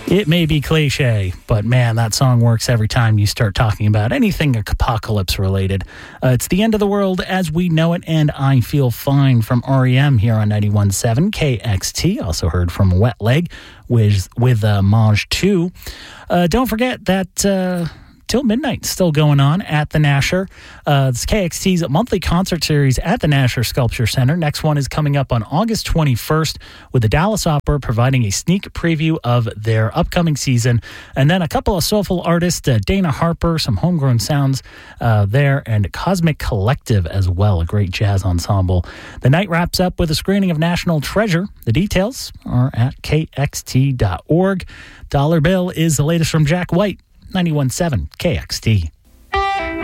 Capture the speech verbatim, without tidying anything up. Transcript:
It may be cliche, but man, that song works every time you start talking about anything apocalypse related. Uh, it's the end of the world as we know it, and I Feel Fine from R E M here on ninety-one point seven K X T. Also heard from Wet Leg with, with uh, Maj two. Uh, don't forget that... Uh, Till midnight, still going on at the Nasher. Uh, it's K X T's monthly concert series at the Nasher Sculpture Center. Next one is coming up on August twenty-first with the Dallas Opera providing a sneak preview of their upcoming season. And then a couple of soulful artists, uh, Dana Harper, some homegrown sounds uh, there, and Cosmic Collective as well, a great jazz ensemble. The night wraps up with a screening of National Treasure. The details are at K X T dot org. Dollar Bill is the latest from Jack White. ninety-one point seven K X T.